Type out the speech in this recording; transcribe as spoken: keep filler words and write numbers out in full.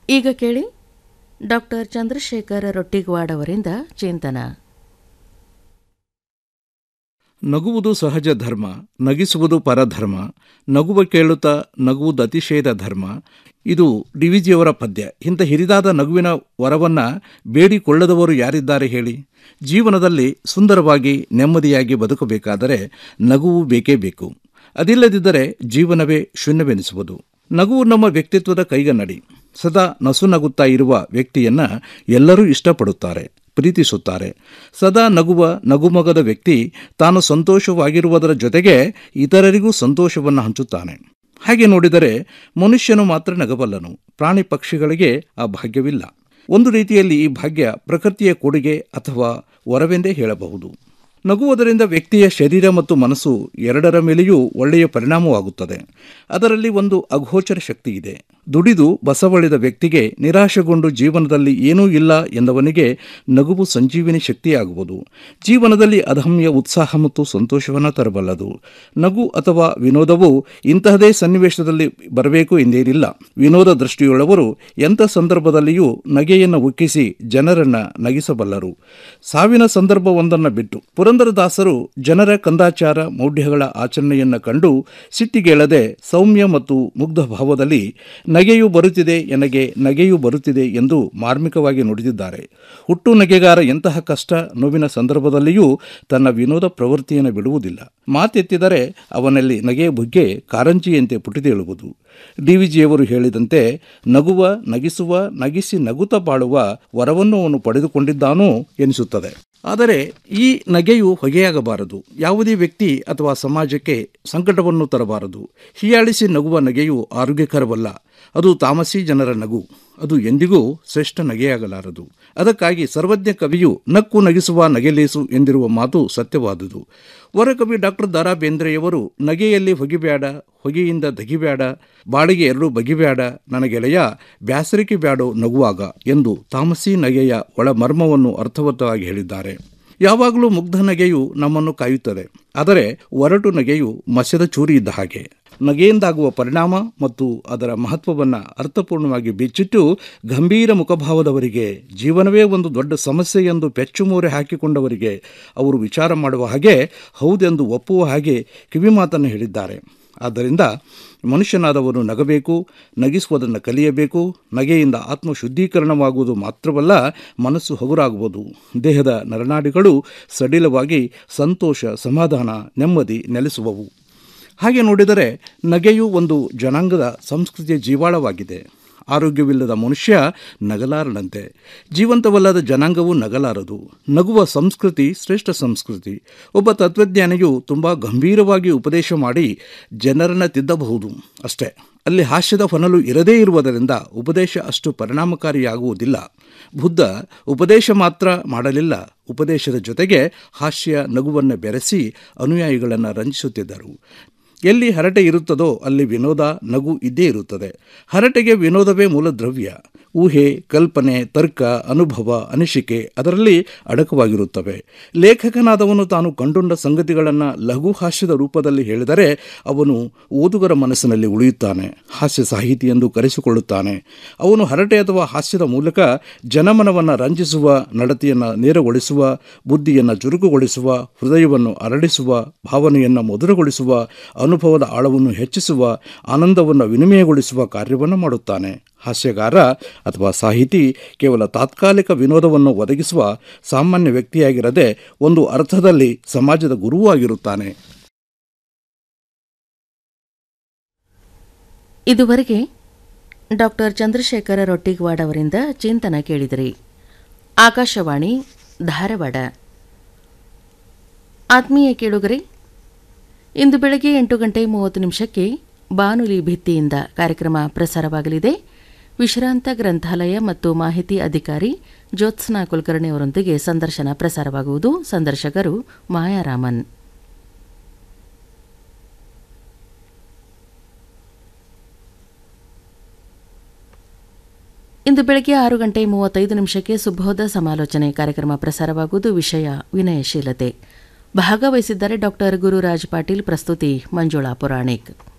ಈಗ ಕೇಳಿ ಡಾಕ್ಟರ್ ಚಂದ್ರಶೇಖರ ರೊಟ್ಟಿಗವಾಡ್ ಅವರಿಂದ ಚಿಂತನ. ನಗುವುದು ಸಹಜ ಧರ್ಮ, ನಗಿಸುವುದು ಪರಧರ್ಮ, ನಗುವ ಕೇಳುತ್ತಾ ನಗುವುದು ಅತಿಶಯದ ಧರ್ಮ. ಇದು ಡಿ ವಿ ಜಿಯವರ ಪದ್ಯ. ಇಂಥ ಹಿರಿದಾದ ನಗುವಿನ ವರವನ್ನು ಬೇಡಿಕೊಳ್ಳದವರು ಯಾರಿದ್ದಾರೆ ಹೇಳಿ? ಜೀವನದಲ್ಲಿ ಸುಂದರವಾಗಿ ನೆಮ್ಮದಿಯಾಗಿ ಬದುಕಬೇಕಾದರೆ ನಗುವು ಬೇಕೇ ಬೇಕು. ಅದಿಲ್ಲದಿದ್ದರೆ ಜೀವನವೇ ಶೂನ್ಯವೆನಿಸುವುದು. ನಗುವು ನಮ್ಮ ವ್ಯಕ್ತಿತ್ವದ ಕೈಗನ್ನಡಿ. ಸದಾ ನಸು ನಗುತ್ತಾ ಇರುವ ವ್ಯಕ್ತಿಯನ್ನ ಎಲ್ಲರೂ ಇಷ್ಟಪಡುತ್ತಾರೆ, ಪ್ರೀತಿಸುತ್ತಾರೆ. ಸದಾ ನಗುವ ನಗುಮೊಗದ ವ್ಯಕ್ತಿ ತಾನು ಸಂತೋಷವಾಗಿರುವುದರ ಜೊತೆಗೆ ಇತರರಿಗೂ ಸಂತೋಷವನ್ನು ಹಂಚುತ್ತಾನೆ. ಹಾಗೆ ನೋಡಿದರೆ ಮನುಷ್ಯನು ಮಾತ್ರ ನಗಬಲ್ಲನು, ಪ್ರಾಣಿ ಪಕ್ಷಿಗಳಿಗೆ ಆ ಭಾಗ್ಯವಿಲ್ಲ. ಒಂದು ರೀತಿಯಲ್ಲಿ ಈ ಭಾಗ್ಯ ಪ್ರಕೃತಿಯ ಕೊಡುಗೆ ಅಥವಾ ವರವೆಂದೇ ಹೇಳಬಹುದು. ನಗುವುದರಿಂದ ವ್ಯಕ್ತಿಯ ಶರೀರ ಮತ್ತು ಮನಸ್ಸು ಎರಡರ ಮೇಲೆಯೂ ಒಳ್ಳೆಯ ಪರಿಣಾಮವಾಗುತ್ತದೆ. ಅದರಲ್ಲಿ ಒಂದು ಅಗೋಚರ ಶಕ್ತಿ ಇದೆ. ದುಡಿದು ಬಸವಳಿದ ವ್ಯಕ್ತಿಗೆ ನಿರಾಶೆಗೊಂಡು ಜೀವನದಲ್ಲಿ ಏನೂ ಇಲ್ಲ ಎಂದವನಿಗೆ ನಗುವು ಸಂಜೀವಿನಿ ಶಕ್ತಿಯಾಗುವುದು. ಜೀವನದಲ್ಲಿ ಅದಮ್ಯ ಉತ್ಸಾಹ ಮತ್ತು ಸಂತೋಷವನ್ನು ತರಬಲ್ಲದು. ನಗು ಅಥವಾ ವಿನೋದವು ಇಂತಹದೇ ಸನ್ನಿವೇಶದಲ್ಲಿ ಬರಬೇಕು ಎಂದೇನಿಲ್ಲ. ವಿನೋದ ದೃಷ್ಟಿಯುಳ್ಳವರು ಎಂಥ ಸಂದರ್ಭದಲ್ಲಿಯೂ ನಗೆಯನ್ನು ಉಕ್ಕಿಸಿ ಜನರನ್ನು ನಗಿಸಬಲ್ಲರು. ಸಾವಿನ ಸಂದರ್ಭವೊಂದನ್ನು ಬಿಟ್ಟು ಪುರಂದರದಾಸರು ಜನರ ಕಂದಾಚಾರ ಮೌಢ್ಯಗಳ ಆಚರಣೆಯನ್ನು ಕಂಡು ಸಿಟ್ಟಿಗೇಳದೆ ಸೌಮ್ಯ ಮತ್ತು ಮುಗ್ಧ ಭಾವದಲ್ಲಿ ನಗೆಯೂ ಬರುತ್ತಿದೆ, ಎನಗೆ ನಗೆಯೂ ಬರುತ್ತಿದೆ ಎಂದು ಮಾರ್ಮಿಕವಾಗಿ ನುಡಿದಿದ್ದಾರೆ. ಹುಟ್ಟು ನಗೆಗಾರ ಎಂತಹ ಕಷ್ಟ ನೋವಿನ ಸಂದರ್ಭದಲ್ಲಿಯೂ ತನ್ನ ವಿನೋದ ಪ್ರವೃತ್ತಿಯನ್ನು ಬಿಡುವುದಿಲ್ಲ. ಮಾತೆತ್ತಿದರೆ ಅವನಲ್ಲಿ ನಗೆಯ ಬುಗ್ಗೆ ಕಾರಂಜಿಯಂತೆ ಪುಟಿದೇಳುವುದು. ಡಿ ವಿ ಜಿಯವರು ಹೇಳಿದಂತೆ ನಗುವ, ನಗಿಸುವ, ನಗಿಸಿ ನಗುತ್ತ ಬಾಳುವ ವರವನ್ನು ಅವನು ಪಡೆದುಕೊಂಡಿದ್ದಾನೋ ಎನಿಸುತ್ತದೆ. ಆದರೆ ಈ ನಗೆಯು ಹೊಗೆಯಾಗಬಾರದು. ಯಾವುದೇ ವ್ಯಕ್ತಿ ಅಥವಾ ಸಮಾಜಕ್ಕೆ ಸಂಕಟವನ್ನು ತರಬಾರದು. ಹೀಯಾಳಿಸಿ ನಗುವ ನಗೆಯು ಆರೋಗ್ಯಕರವಲ್ಲ. ಅದು ತಾಮಸಿ ಜನರ ನಗು. ಅದು ಎಂದಿಗೂ ಶ್ರೇಷ್ಠ ನಗೆಯಾಗಲಾರದು. ಅದಕ್ಕಾಗಿ ಸರ್ವಜ್ಞ ಕವಿಯು ನಕ್ಕು ನಗಿಸುವ ನಗೆಲೇಸು ಎಂದಿರುವ ಮಾತು ಸತ್ಯವಾದುದು. ವರಕವಿ ಡಾಕ್ಟರ್ ದ ರಾ ಬೇಂದ್ರೆಯವರು ನಗೆಯಲ್ಲಿ ಹೊಗಿಬ್ಯಾಡ, ಹೊಗೆಯಿಂದ ದಗಿಬ್ಯಾಡ, ಬಾಳಿಗೆ ಎರಡು ಬಗಿಬ್ಯಾಡ, ನನಗೆಳೆಯ ಬ್ಯಾಸರಿಕೆ ಬ್ಯಾಡೋ ನಗುವಾಗ ಎಂದು ತಾಮಸಿ ನಗೆಯ ಒಳ ಮರ್ಮವನ್ನು ಅರ್ಥವತ್ತವಾಗಿ ಹೇಳಿದ್ದಾರೆ. ಯಾವಾಗಲೂ ಮುಗ್ಧ ನಗೆಯು ನಮ್ಮನ್ನು ಕಾಯುತ್ತದೆ. ಆದರೆ ಒರಟು ನಗೆಯು ಮಸೆದ ಚೂರಿ ಇದ್ದ ಹಾಗೆ. ನಗೆಯಿಂದಾಗುವ ಪರಿಣಾಮ ಮತ್ತು ಅದರ ಮಹತ್ವವನ್ನು ಅರ್ಥಪೂರ್ಣವಾಗಿ ಬಿಚ್ಚಿಟ್ಟು ಗಂಭೀರ ಮುಖಭಾವದವರಿಗೆ, ಜೀವನವೇ ಒಂದು ದೊಡ್ಡ ಸಮಸ್ಯೆ ಎಂದು ಪೆಚ್ಚುಮೂರೆ ಹಾಕಿಕೊಂಡವರಿಗೆ ಅವರು ವಿಚಾರ ಮಾಡುವ ಹಾಗೆ, ಹೌದೆಂದು ಒಪ್ಪುವ ಹಾಗೆ ಕಿವಿಮಾತನ್ನು ಹೇಳಿದ್ದಾರೆ. ಆದ್ದರಿಂದ ಮನುಷ್ಯನಾದವನು ನಗಬೇಕು, ನಗಿಸುವುದನ್ನು ಕಲಿಯಬೇಕು. ನಗೆಯಿಂದ ಆತ್ಮ ಶುದ್ಧೀಕರಣವಾಗುವುದು ಮಾತ್ರವಲ್ಲ, ಮನಸ್ಸು ಹಗುರಾಗುವುದು. ದೇಹದ ನರನಾಡಿಗಳು ಸಡಿಲವಾಗಿ ಸಂತೋಷ, ಸಮಾಧಾನ, ನೆಮ್ಮದಿ ನೆಲೆಸುವವು. ಹಾಗೆ ನೋಡಿದರೆ ನಗೆಯು ಒಂದು ಜನಾಂಗದ ಸಂಸ್ಕೃತಿಯ ಜೀವಾಳವಾಗಿದೆ. ಆರೋಗ್ಯವಿಲ್ಲದ ಮನುಷ್ಯ ನಗಲಾರನಂತೆ. ಜೀವಂತವಲ್ಲದ ಜನಾಂಗವು ನಗಲಾರದು. ನಗುವ ಸಂಸ್ಕೃತಿ ಶ್ರೇಷ್ಠ ಸಂಸ್ಕೃತಿ. ಒಬ್ಬ ತತ್ವಜ್ಞಾನಿಯು ತುಂಬ ಗಂಭೀರವಾಗಿ ಉಪದೇಶ ಮಾಡಿ ಜನರನ್ನು ತಿದ್ದಬಹುದು ಅಷ್ಟೇ. ಅಲ್ಲಿ ಹಾಸ್ಯದ ಹೊನಲು ಇರದೇ ಇರುವುದರಿಂದ ಉಪದೇಶ ಅಷ್ಟು ಪರಿಣಾಮಕಾರಿಯಾಗುವುದಿಲ್ಲ. ಬುದ್ಧ ಉಪದೇಶ ಮಾತ್ರ ಮಾಡಲಿಲ್ಲ, ಉಪದೇಶದ ಜೊತೆಗೆ ಹಾಸ್ಯ ನಗುವನ್ನು ಬೆರೆಸಿ ಅನುಯಾಯಿಗಳನ್ನು ರಂಜಿಸುತ್ತಿದ್ದರು. ಎಲ್ಲಿ ಹರಟೆ ಇರುತ್ತದೋ ಅಲ್ಲಿ ವಿನೋದ, ನಗು ಇದ್ದೇ ಇರುತ್ತದೆ. ಹರಟೆಗೆ ವಿನೋದವೇ ಮೂಲ ದ್ರವ್ಯ. ಊಹೆ, ಕಲ್ಪನೆ, ತರ್ಕ, ಅನುಭವ, ಅನಿಸಿಕೆ ಅದರಲ್ಲಿ ಅಡಕವಾಗಿರುತ್ತವೆ. ಲೇಖಕನಾದವನು ತಾನು ಕಂಡುಂಡ ಸಂಗತಿಗಳನ್ನು ಲಘು ಹಾಸ್ಯದ ರೂಪದಲ್ಲಿ ಹೇಳಿದರೆ ಅವನು ಓದುಗರ ಮನಸ್ಸಿನಲ್ಲಿ ಉಳಿಯುತ್ತಾನೆ, ಹಾಸ್ಯ ಸಾಹಿತಿ ಎಂದು ಕರೆಸಿಕೊಳ್ಳುತ್ತಾನೆ. ಅವನು ಹರಟೆ ಅಥವಾ ಹಾಸ್ಯದ ಮೂಲಕ ಜನಮನವನ್ನು ರಂಜಿಸುವ, ನಡತೆಯನ್ನು ನೇರಗೊಳಿಸುವ, ಬುದ್ಧಿಯನ್ನು ಚುರುಕುಗೊಳಿಸುವ, ಹೃದಯವನ್ನು ಅರಳಿಸುವ, ಭಾವನೆಯನ್ನು ಮಧುರಗೊಳಿಸುವ, ಅನುಭವದ ಆಳವನ್ನು ಹೆಚ್ಚಿಸುವ, ಆನಂದವನ್ನು ವಿನಿಮಯಗೊಳಿಸುವ ಕಾರ್ಯವನ್ನು ಮಾಡುತ್ತಾನೆ. ಹಾಸ್ಯಗಾರ ಅಥವಾ ಸಾಹಿತಿ ಕೇವಲ ತಾತ್ಕಾಲಿಕ ವಿನೋದವನ್ನು ಒದಗಿಸುವ ಸಾಮಾನ್ಯ ವ್ಯಕ್ತಿಯಾಗಿರದೆ ಒಂದು ಅರ್ಥದಲ್ಲಿ ಸಮಾಜದ ಗುರುವೂ ಆಗಿರುತ್ತಾನೆ. ಇದುವರೆಗೆ ಡಾಕ್ಟರ್ ಚಂದ್ರಶೇಖರ ರೊಟ್ಟಿಗವಾಡ್ ಅವರಿಂದ ಚಿಂತನ ಕೇಳಿದಿರಿ. ಆಕಾಶವಾಣಿ ಧಾರವಾಡ. ಆತ್ಮೀಯ ಕೇಳುಗರೆ, ಇಂದು ಬೆಳಗ್ಗೆ ಎಂಟು ಗಂಟೆ ಮೂವತ್ತು ನಿಮಿಷಕ್ಕೆ ಬಾನುಲಿ ಭಿತ್ತಿಯಿಂದ ಕಾರ್ಯಕ್ರಮ ಪ್ರಸಾರವಾಗಲಿದೆ. ವಿಶ್ರಾಂತ ಗ್ರಂಥಾಲಯ ಮತ್ತು ಮಾಹಿತಿ ಅಧಿಕಾರಿ ಜ್ಯೋತ್ಸ್ನಾ ಕುಲಕರ್ಣಿ ಅವರೊಂದಿಗೆ ಸಂದರ್ಶನ ಪ್ರಸಾರವಾಗುವುದು. ಸಂದರ್ಶಕರು ಮಾಯಾರಾಮನ್. ಇಂದು ಬೆಳಗ್ಗೆ ಆರು ಗಂಟೆ ಮೂವತ್ತೈದು ನಿಮಿಷಕ್ಕೆ ಸುಬೋಧ ಸಮಾಲೋಚನೆ ಕಾರ್ಯಕ್ರಮ ಪ್ರಸಾರವಾಗುವುದು. ವಿಷಯ ವಿನಯಶೀಲತೆ. ಭಾಗವಹಿಸಿದ್ದಾರೆ ಡಾಕ್ಟರ್ ಗುರುರಾಜ್ ಪಾಟೀಲ್. ಪ್ರಸ್ತುತಿ ಮಂಜುಳಾ ಪುರಾಣಿಕ್.